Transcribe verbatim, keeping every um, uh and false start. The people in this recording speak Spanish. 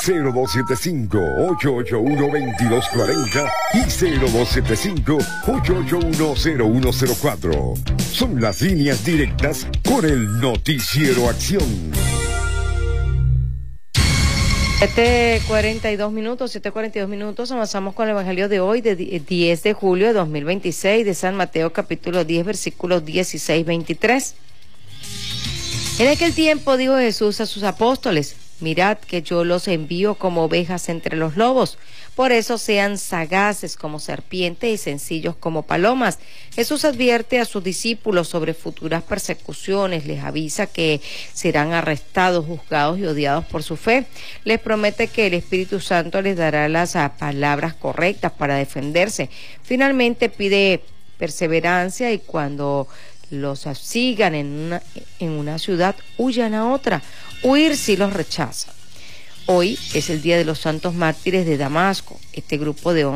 cero dos siete cinco, ocho ocho uno, dos dos cuatro cero y cero dos siete cinco, ocho ocho uno, cero uno cero cuatro. Son las líneas directas con el Noticiero Acción. siete cuarenta y dos minutos, siete cuarenta y dos minutos, avanzamos con el Evangelio de hoy, de diez de julio de dos mil veintiséis, de San Mateo capítulo diez, versículos dieciséis a veintitrés. En aquel tiempo dijo Jesús a sus apóstoles: mirad que yo los envío como ovejas entre los lobos, por eso sean sagaces como serpientes y sencillos como palomas. Jesús advierte a sus discípulos sobre futuras persecuciones, les avisa que serán arrestados, juzgados y odiados por su fe. Les promete que el Espíritu Santo les dará las palabras correctas para defenderse. Finalmente pide perseverancia y cuando los sigan en una, en una ciudad, huyan a otra. Huir si los rechazan. Hoy es el Día de los Santos Mártires de Damasco. Este grupo de